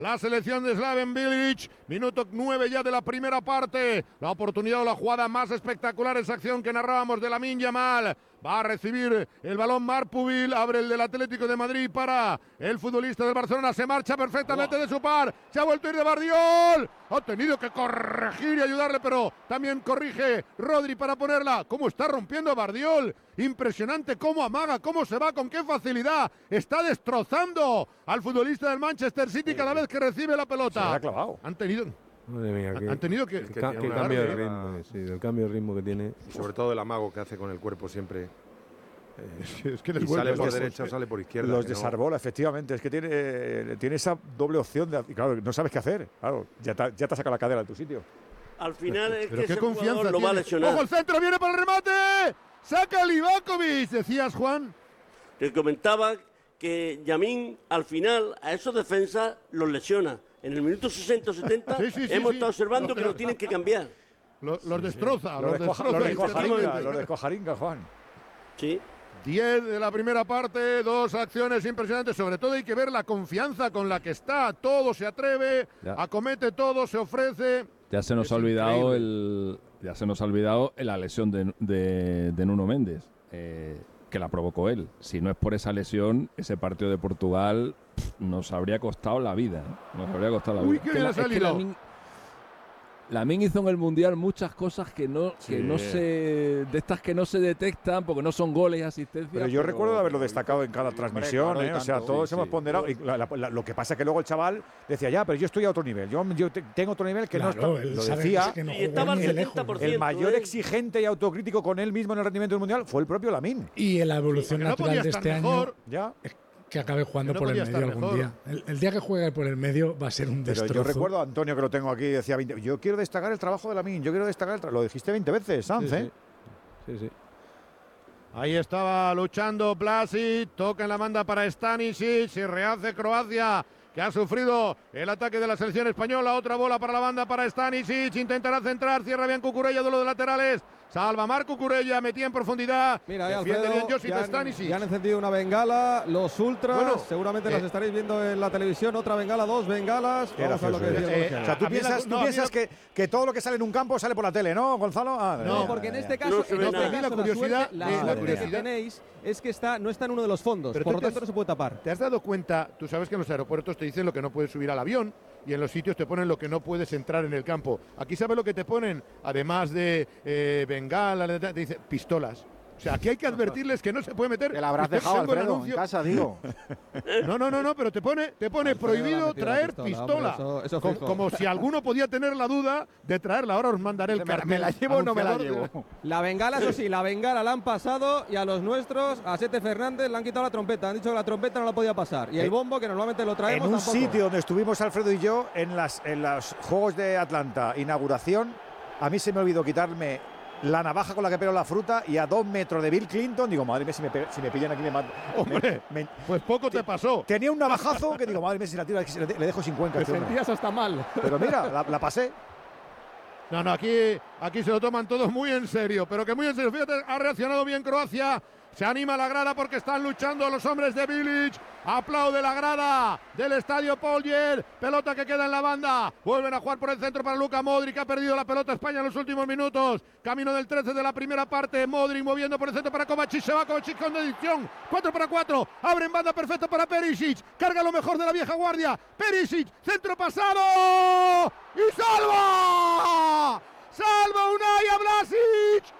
La selección de Slaven Bilic, minuto 9 ya de la primera parte. La oportunidad o la jugada más espectacular, esa acción que narrábamos de Lamine Yamal. Va a recibir el balón Marpubil, abre el del Atlético de Madrid para el futbolista del Barcelona. Se marcha perfectamente de su par. Se ha vuelto a ir de Bardiol. Ha tenido que corregir y ayudarle, pero también corrige Rodri para ponerla. ¿Cómo está rompiendo Bardiol? Impresionante cómo amaga, cómo se va, con qué facilidad. Está destrozando al futbolista del Manchester City cada vez que recibe la pelota. Se la ha clavado. Han tenido... Madre mía, han tenido que cambio de ritmo, sí, del cambio de ritmo que tiene. Y sobre todo el amago que hace con el cuerpo siempre. Es que les sale por derecha o sale por izquierda. Los desarbola, efectivamente. Es que tiene esa doble opción. Y claro, no sabes qué hacer. Claro, ya te ha sacado la cadera de tu sitio. Al final es pero que qué ese confianza jugador lo va a lesionar. ¡Ojo el centro! ¡Viene para el remate! ¡Saca Livakovic! Decías, Juan. Te comentaba que Yamín al final a esos defensas los lesiona. En el minuto 60 o 70 hemos estado observando que lo tienen que cambiar. Los destroza. Los descojaringa, Juan. Sí. 10 de la primera parte, 2 acciones impresionantes. Sobre todo hay que ver la confianza con la que está. Todo se atreve, acomete todo, se ofrece. Ya se nos ha olvidado la lesión de Nuno Méndez, que la provocó él. Si no es por esa lesión, ese partido de Portugal nos habría costado la vida. Uy, qué bien ha salido. Lamine hizo en el Mundial muchas cosas que no se detectan porque no son goles y asistencias. Pero yo recuerdo haberlo destacado en cada transmisión, o sea, todos hemos ponderado. Y lo que pasa es que luego el chaval decía, ya, pero yo estoy a otro nivel. Yo tengo otro nivel que no está. Lo decía. Y estaba al 70%. El mayor exigente y autocrítico con él mismo en el rendimiento del Mundial fue el propio Lamine. Y en la evolución natural de este año. Ya. Que acabe jugando por el medio algún día. El día que juegue por el medio va a ser un destrozo. Pero yo recuerdo a Antonio, que lo tengo aquí, decía 20, yo quiero destacar el trabajo de Lamine, yo quiero destacar lo dijiste 20 veces, Sanz, Sí. Ahí estaba luchando Vlasic, toca en la banda para Stanisic, se rehace Croacia, que ha sufrido el ataque de la selección española. Otra bola para la banda para Stanisic, intentará centrar, cierra bien Cucurella de los laterales. Salva Marc Cucurella, metía en profundidad. Mira, defiende Alfredo, bien Josip Stanisic. ya han encendido una bengala, los ultras, Bueno, seguramente las estaréis viendo en la televisión, otra bengala, 2 bengalas. Vamos a lo que decía o sea, tú piensas que todo lo que sale en un campo sale por la tele, ¿no, Gonzalo? No, porque en este caso, la curiosidad que tenéis es que no está en uno de los fondos, por lo tanto no se puede tapar. ¿Te has dado cuenta? Tú sabes que en los aeropuertos te dicen lo que no puedes subir al avión y en los sitios te ponen lo que no puedes entrar en el campo. Aquí ¿sabes lo que te ponen? Además de bengala, te dice pistolas. O sea, aquí hay que advertirles que no se puede meter. Que la habrás dejado, Alfredo, en casa, digo. No, pero te pone prohibido traer pistola. Eso como si alguno podía tener la duda de traerla. Ahora os mandaré el cartel. ¿Me la llevo o no me la llevo? La bengala, eso sí, la bengala la han pasado y a los nuestros, a Sete Fernández, le han quitado la trompeta. Han dicho que la trompeta no la podía pasar. Y el bombo, que normalmente lo traemos, en un tampoco. sitio donde estuvimos Alfredo y yo, en los Juegos de Atlanta, inauguración, a mí se me olvidó quitarme la navaja con la que pelo la fruta y a 2 metros de Bill Clinton, digo, madre mía, si me pillan aquí me matan. Hombre, pues poco te pasó. Tenía un navajazo que digo, madre mía, si la tiro, le dejo sin cuenca. Te sentías hasta mal. Pero mira, la pasé. No, aquí se lo toman todos muy en serio, pero que muy en serio. Fíjate, ha reaccionado bien Croacia. Se anima la grada porque están luchando los hombres de Bilic. Aplaude la grada del estadio Poljer. Pelota que queda en la banda. Vuelven a jugar por el centro para Luka Modric. Ha perdido la pelota España en los últimos minutos. Camino del 13 de la primera parte. Modric moviendo por el centro para Kovacic. Se va Kovacic con dedición. 4-4. Abre en banda perfecta para Perisic. Carga lo mejor de la vieja guardia. Perisic. Centro pasado. ¡Y salva! ¡Salva Unai a Vlasic!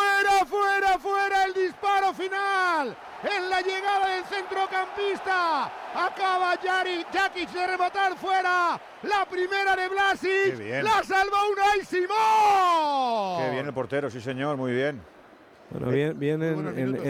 ¡Fuera el disparo final! En la llegada del centrocampista. Acaba Jakic de rematar fuera. La primera de Vlasic. La salva Unai Simón. Qué bien el portero, sí señor, muy bien. Bueno, bien en